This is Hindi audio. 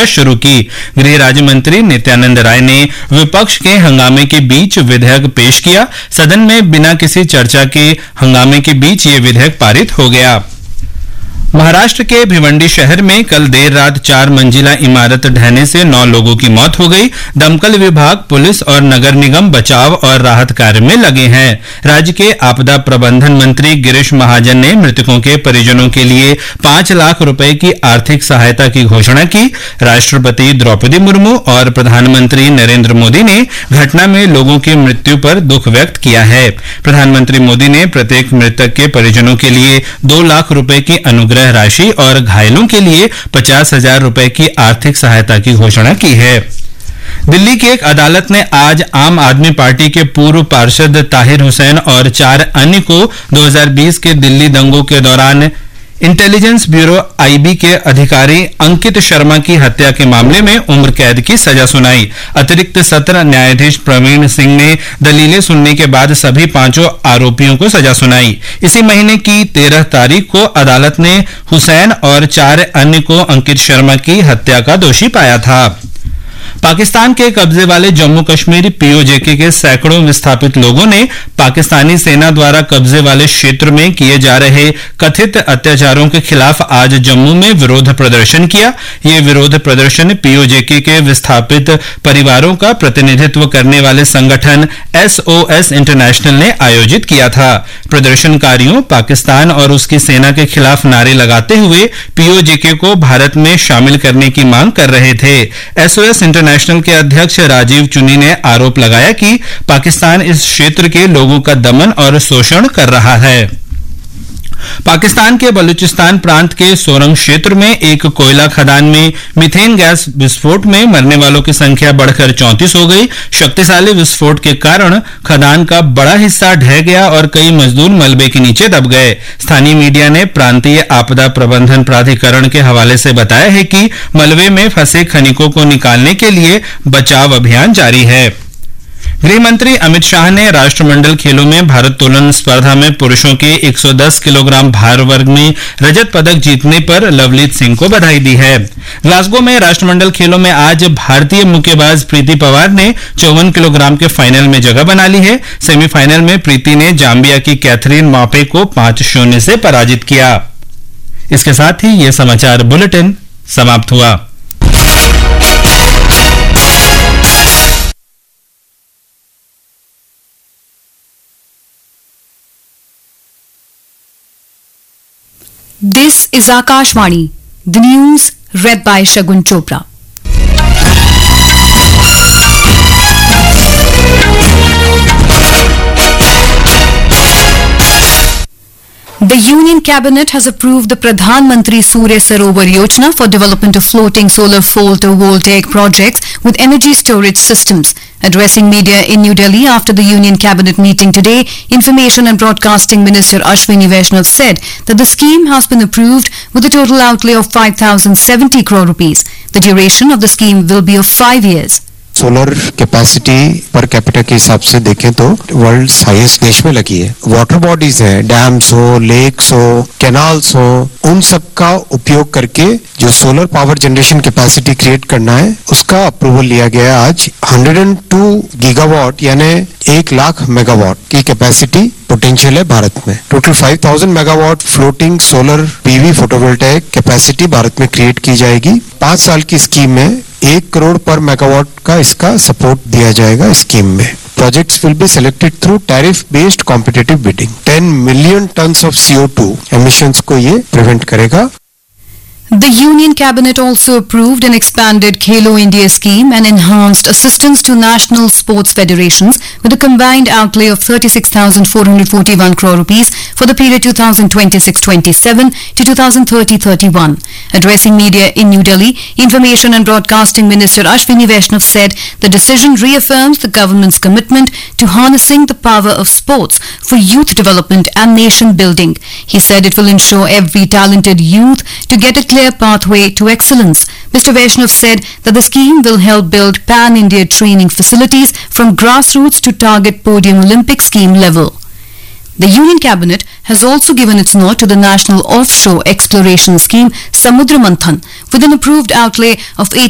चर्चा शुरू की। गृह राज्य मंत्री नित्यानंद राय ने विपक्ष के हंगामे के बीच विधेयक पेश किया। सदन में बिना किसी चर्चा के हंगामे के बीच ये विधेयक पारित हो गया। महाराष्ट्र के भिवंडी शहर में कल देर रात 4 मंजिला इमारत ढहने से 9 लोगों की मौत हो गई। दमकल विभाग, पुलिस और नगर निगम बचाव और राहत कार्य में लगे हैं। राज्य के आपदा प्रबंधन मंत्री गिरीश महाजन ने मृतकों के परिजनों के लिए 5 लाख रुपए की आर्थिक सहायता की घोषणा की। राष्ट्रपति द्रौपदी मुर्मू और प्रधानमंत्री नरेंद्र मोदी ने घटना में लोगों की मृत्यु पर दुख व्यक्त किया है। प्रधानमंत्री मोदी ने प्रत्येक मृतक के परिजनों के लिए 2 लाख रुपए की अनुग्रह राशि और घायलों के लिए 50,000 रुपए की आर्थिक सहायता की घोषणा की है। दिल्ली की एक अदालत ने आज आम आदमी पार्टी के पूर्व पार्षद ताहिर हुसैन और 4 अन्य को 2020 के दिल्ली दंगों के दौरान इंटेलिजेंस ब्यूरो आईबी के अधिकारी अंकित शर्मा की हत्या के मामले में उम्र कैद की सजा सुनाई। अतिरिक्त सत्र न्यायाधीश प्रवीण सिंह ने दलीलें सुनने के बाद सभी 5 आरोपियों को सजा सुनाई। इसी महीने की 13 तारीख को अदालत ने हुसैन और 4 अन्य को अंकित शर्मा की हत्या का दोषी पाया था। पाकिस्तान के कब्जे वाले जम्मू कश्मीर पीओजेके के सैकड़ों विस्थापित लोगों ने पाकिस्तानी सेना द्वारा कब्जे वाले क्षेत्र में किए जा रहे कथित अत्याचारों के खिलाफ आज जम्मू में विरोध प्रदर्शन किया। ये विरोध प्रदर्शन पीओजेके के विस्थापित परिवारों का प्रतिनिधित्व करने वाले संगठन SOS इंटरनेशनल ने आयोजित किया था। प्रदर्शनकारियों पाकिस्तान और उसकी सेना के खिलाफ नारे लगाते हुए पीओजेके को भारत में शामिल करने की मांग कर रहे थे। SOS इंटरनेशनल के अध्यक्ष राजीव चुनी ने आरोप लगाया कि पाकिस्तान इस क्षेत्र के लोगों का दमन और शोषण कर रहा है। पाकिस्तान के बलूचिस्तान प्रांत के सोरंग क्षेत्र में एक कोयला खदान में मीथेन गैस विस्फोट में मरने वालों की संख्या बढ़कर 34 हो गई। शक्तिशाली विस्फोट के कारण खदान का बड़ा हिस्सा ढह गया और कई मजदूर मलबे के नीचे दब गए। स्थानीय मीडिया ने प्रांतीय आपदा प्रबंधन प्राधिकरण के हवाले से बताया है कि मलबे में फंसे खनिकों को निकालने के लिए बचाव अभियान जारी है। गृह मंत्री अमित शाह ने राष्ट्रमंडल खेलों में भारोत्तोलन स्पर्धा में पुरुषों के 110 किलोग्राम भार वर्ग में रजत पदक जीतने पर लवलीत सिंह को बधाई दी है। ग्लासगो में राष्ट्रमंडल खेलों में आज भारतीय मुक्केबाज प्रीति पवार ने 54 किलोग्राम के फाइनल में जगह बना ली है। सेमीफाइनल में प्रीति ने जाम्बिया की कैथरीन मापे को 5-0 से पराजित किया। इसके साथ ही ये समाचार बुलेटिन समाप्त हुआ। This is Akashvani, the news read by Shagun Chopra. The Union Cabinet has approved the Pradhan Mantri Surya Sarovar Yojana for development of floating solar photovoltaic projects with energy storage systems. Addressing media in New Delhi after the Union Cabinet meeting today, Information and Broadcasting Minister Ashwini Vaishnav said that the scheme has been approved with a total outlay of 5,070 crore rupees. The duration of the scheme will be of 5 years. Solar capacity per capita के हिसाब से देखें तो वर्ल्ड हाईएस्ट देश में लगी है। वाटर बॉडीज है, डैम्स हो, लेक्स हो, कैनाल्स हो, उन सब का उपयोग करके जो solar power generation capacity create करना है उसका अप्रूवल लिया गया आज। 102 गीगावाट यानी 1 लाख मेगावाट की कैपेसिटी पोटेंशियल है भारत में। Total 5,000 megawatt floating solar PV photovoltaic capacity Bharat में क्रिएट की जाएगी। 5 साल की स्कीम में 1 करोड़ पर मेगावाट का इसका सपोर्ट दिया जाएगा स्कीम में। Projects will be selected through tariff based competitive bidding. 10 million tons of CO2 emissions को ये प्रिवेंट करेगा। The Union Cabinet also approved an expanded Khelo India scheme and enhanced assistance to national sports federations with a combined outlay of 36,441 crore rupees for the period 2026-27 to 2030-31. Addressing media in New Delhi, Information and Broadcasting Minister Ashwini Vaishnav said the decision reaffirms the government's commitment to harnessing the power of sports for youth development and nation building. He said it will ensure every talented youth to get a clear pathway to excellence. Mr. Vaishnav said that the scheme will help build pan-India training facilities from grassroots to target podium Olympic scheme level. The Union Cabinet has also given its nod to the National Offshore Exploration Scheme Samudra Manthan with an approved outlay of